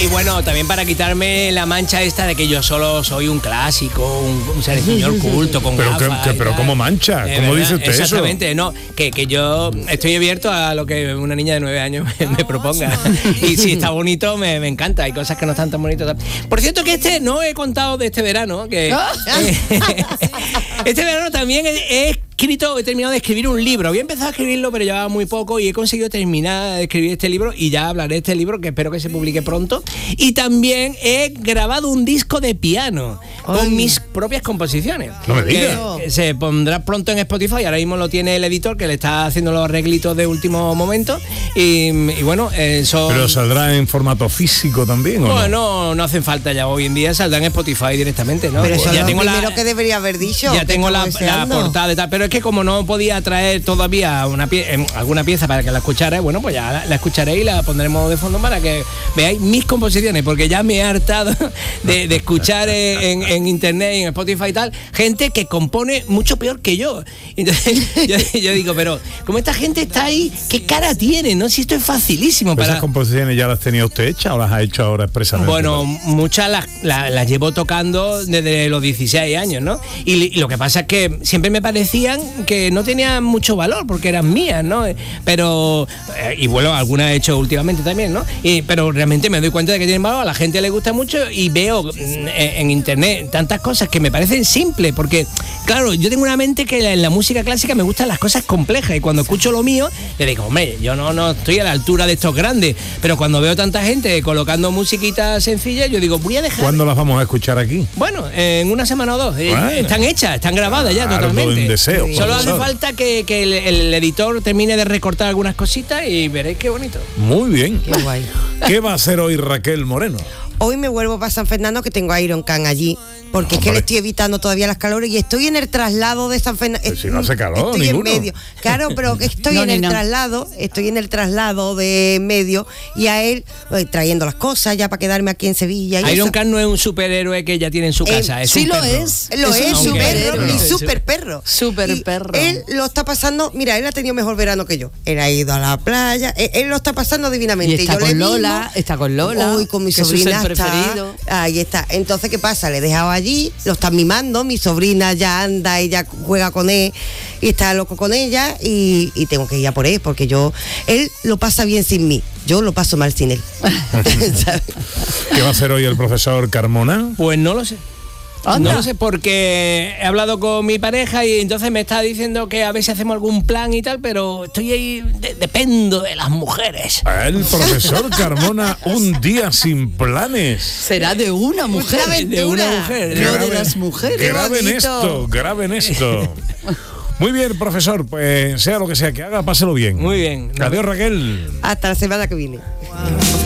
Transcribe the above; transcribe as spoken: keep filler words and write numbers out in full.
bueno, también para quitarme la mancha esta de que yo solo soy un clásico, un, un señor culto con pero gafas. Que, que, pero ¿cómo mancha? Eh, ¿Cómo ¿verdad? dice usted Exactamente, eso? no, que, que yo estoy abierto a lo que una niña de nueve años me, me proponga. Y si está bonito, me, me encanta. Hay cosas que no están tan bonitas. Por cierto, que este no he contado de este verano, que este verano también he, he escrito, he terminado de escribir un libro. Había empezado a escribirlo, pero llevaba muy poco y he conseguido terminar de escribir este libro y ya hablaré de este libro, que espero que se publique pronto. Y también he grabado un disco de piano Ay. con mis propias composiciones. No me digas. Que, que se pondrá pronto en Spotify. Ahora mismo lo tiene el editor, que le está haciendo los arreglitos de último momento. Y, y bueno, eso. ¿Pero saldrá en formato físico también? ¿o no, no? no, no hacen falta ya. Hoy en día saldrá en Spotify directamente, ¿no? Pero eso ya es tengo lo primero la, que debería haber dicho. Ya tengo la, la portada y tal. Pero es que como no podía traer todavía una pie, alguna pieza para que la escucharais, bueno, pues ya la, la escucharéis y la pondremos de fondo para que veáis mis composiciones, porque ya me he hartado de, de escuchar en, en internet y en Spotify y tal, gente que compone mucho peor que yo. Entonces yo, yo digo, pero como esta gente está ahí, ¿qué cara tiene? ¿No? Si esto es facilísimo. Para... ¿Esas composiciones ya las tenía usted hechas o las ha hecho ahora expresamente? Bueno, muchas las, las, las llevo tocando desde los dieciséis años, ¿no? Y, y lo que pasa es que siempre me parecían que no tenían mucho valor porque eran mías, ¿no? Pero, eh, y bueno, algunas he hecho últimamente también, ¿no? Y, pero realmente me doy cuenta de que tienen valor, a la gente le gusta mucho y veo en, en internet tantas cosas que me parecen simples, porque, claro, yo tengo una mente que en la música clásica me gustan las cosas complejas y cuando escucho lo mío, le digo, hombre, yo no, no estoy a la altura de estos grandes, pero cuando veo tanta gente colocando musiquitas sencillas, yo digo, voy a dejar... ¿Cuándo las vamos a escuchar aquí? Bueno, en una semana o dos. Bueno. Están hechas, están grabadas ya totalmente. En deseo, sí. Solo hace falta que, que el, el editor termine de recortar algunas cositas y veréis qué bonito. Muy bien. Qué guay. ¿Qué va a hacer hoy Raquel Moreno? Hoy me vuelvo para San Fernando, que tengo a Iron Can allí, porque Hombre. es que le estoy evitando todavía las calores y estoy en el traslado de San Fernando. Si no hace calor, estoy ninguno. en medio. Claro, pero estoy no, en el no. traslado, estoy en el traslado de medio y a él eh, trayendo las cosas ya para quedarme aquí en Sevilla. Y Iron Can no es un superhéroe que ya tiene en su casa, eh, es sí un lo perro. es, lo es, es super perro, mi super perro. Super perro. Él lo está pasando, mira, él ha tenido mejor verano que yo. Él ha ido a la playa, él, él lo está pasando divinamente. Y está yo con le Lola, mismo, está con Lola. Uy, con mi que sobrina es su ser está, preferido. Ahí está. Entonces, ¿qué pasa? Le he dejado allí, lo están mimando, mi sobrina ya anda, ella juega con él y está loco con ella y, y tengo que ir a por él porque yo, él lo pasa bien sin mí, yo lo paso mal sin él. ¿Qué va a hacer hoy el profesor Carmona? Pues no lo sé. Anda. No lo sé, porque he hablado con mi pareja y entonces me está diciendo que a ver si hacemos algún plan y tal, pero estoy ahí, de, dependo de las mujeres. El profesor Carmona, un día sin planes. Será de una mujer. Una de una mujer. No Graben, de las mujeres. Graben esto, graben esto. Muy bien, profesor, pues sea lo que sea que haga, páselo bien. Muy bien. Adiós, Raquel. Hasta la semana que viene.